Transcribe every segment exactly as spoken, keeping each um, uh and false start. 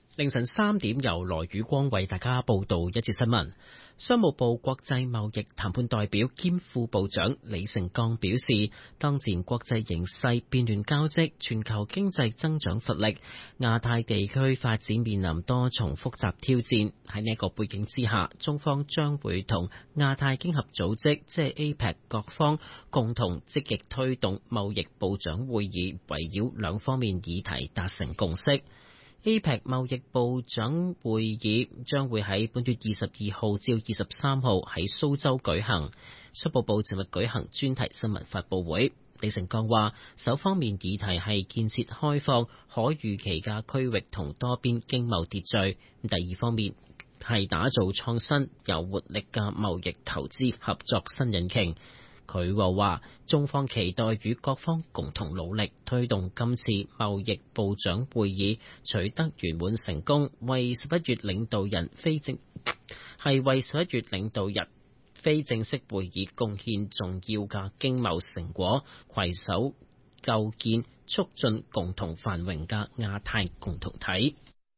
凌晨三點由羅宇光為大家報道一節新聞。商務部國際貿易談判代表兼副部長李成鋼表示，當前國際形勢變亂交織，全球經濟增長乏力，亞太地區發展面臨多重複雜挑戰。喺呢個背景之下，中方將會同亞太經合組織即係 A P E C 各方共同積極推動貿易部長會議，圍繞兩方面議題達成共識。A P E C 貿易部長會議將會喺本月二十二號至二十三號喺蘇州舉行。商務部尋日舉行專題新聞發佈會，李成鋼話，首方面議題係建設開放、可預期嘅區域同多邊經貿秩序。第二方面係打造創新、有活力嘅貿易投資合作新引擎。佢又話，中方期待與各方共同努力，推動今次貿易部長會議取得圓滿成功，為十一月領導人非正係為十一月領導人非正式會議貢獻重要嘅經貿成果，攜手構建促進共同繁榮嘅亞太共同體。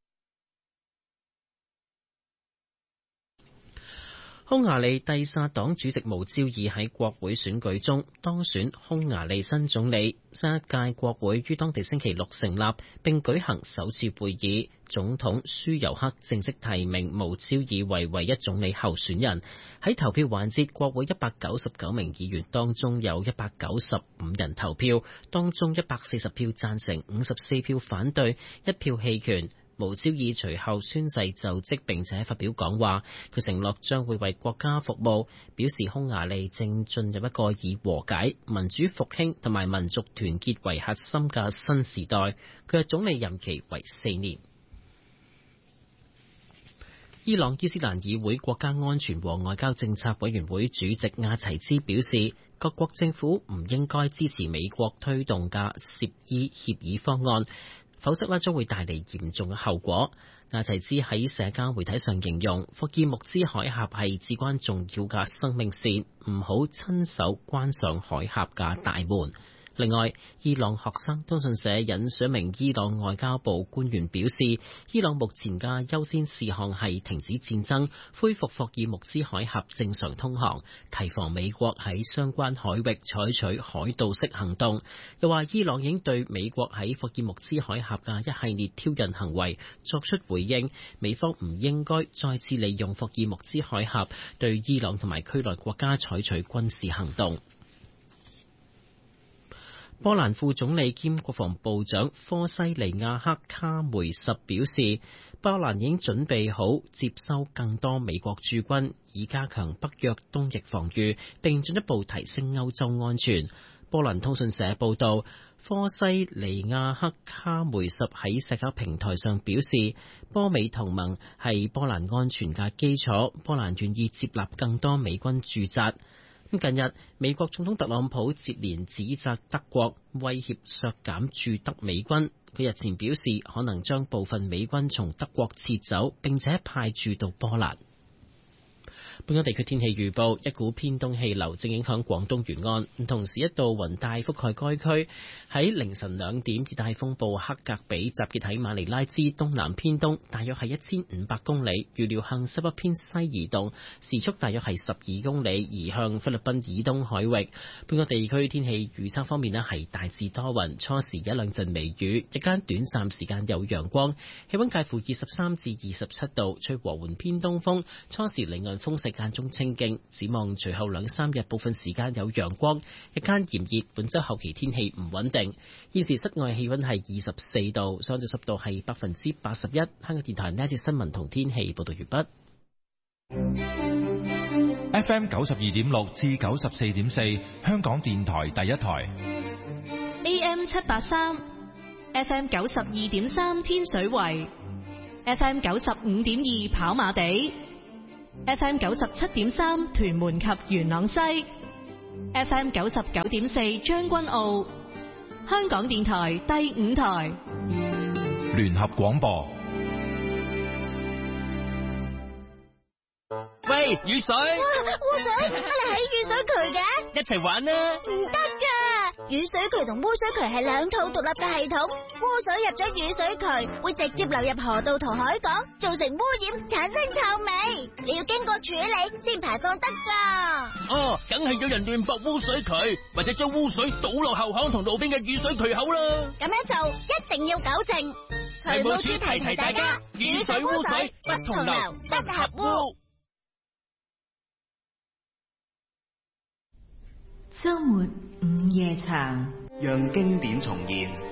匈牙利蒂薩黨主席無焦爾喺國會選舉中當選匈牙利新總理。新一屆國會於當地星期六成立，並舉行首次會議。總統舒尤克正式提名無焦爾為唯一總理候選人。喺投票環節，國會一百九十九名議員當中有一百九十五人投票，當中一百四十票贊成，五十四票反對，一票棄權。無焦爾隨後宣誓就職，並且發表講話。佢承諾將會為國家服務，表示匈牙利正進入一個以和解、民主復興同埋民族團結為核心嘅新時代。佢嘅總理任期為四年。伊朗伊斯蘭議會國家安全和外交政策委員會主席亞齊茲表示，各國政府唔應該支持美國推動嘅涉伊協議方案，否則呢將會帶嚟嚴重嘅後果。亞齊茲喺社交媒體上形容，霍爾木茲海峽係至關重要嘅生命線，唔好親手關上海峽嘅大門。另外，伊朗學生通訊社引述一名伊朗外交部官員表示，伊朗目前嘅優先事項係停止戰爭，恢復霍爾木茲海峽正常通航，提防美國喺相關海域採取海盜式行動。又話伊朗已經對美國喺霍爾木茲海峽嘅一系列挑釁行為作出回應，美方唔應該再次利用霍爾木茲海峽對伊朗同埋區內國家採取軍事行動。波蘭副總理兼國防部長科西尼亞克卡梅什表示，波蘭已經準備好接收更多美國駐軍，以加強北約東翼防禦，並進一步提升歐洲安全。波蘭通訊社報道，科西尼亞克卡梅什喺社交平台上表示，波美同盟係波蘭安全嘅基礎，波蘭願意接納更多美軍駐紮。近日，美國總統特朗普接連指責德國威脅削減駐德美軍。佢日前表示，可能將部分美軍從德國撤走，並且派駐到波蘭。本港地區天氣預報，一股偏東氣流正影響廣東沿岸，同時一道雲帶覆蓋該區。喺凌晨兩點，熱帶風暴克格比集結喺馬尼拉之東南偏東，大約係一千五百公里，預料向西北偏西移動，時速大約係十二公里，移向菲律賓以東海域。本港地區天氣預測方面呢，係大致多雲，初時一兩陣微雨，日間短暫時間有陽光，氣溫介乎二十三至二十七度，吹和緩偏東風，初時離岸風勢間中清勁。展望隨後兩三日部分時間有陽光，日間炎熱，本周後期天氣唔穩定。現時室外氣溫係二十四度，相對濕度係百分之八十一。香港電台呢一節新聞同天氣報道完畢。 F M 九十二點六至九十四點四，香港電台第一台。 A M 七八三，F M 九十二點三天水圍，F M 九十五點二跑馬地。F M 九十七點三屯門及元朗西， F M 九十九點四將軍澳，香港電台第五台聯合廣播。 喂，雨水！ 哇，污水！你喺雨水渠嘅？ 一齊玩啦！ 唔得㗎，雨水渠同污水渠係兩套獨立嘅系統。 污水入咗雨水渠，會直接流入河道同海港，造成污染，產生臭味。你要經過處理先排放得噶。 哦，梗係有人亂駁污水渠，或者將污水倒落後巷同路邊嘅雨水渠口啦。 咁樣做一定要糾正。渠務署提提大家，雨水污水不同流，不合污。 周末午夜場， 讓經典重現。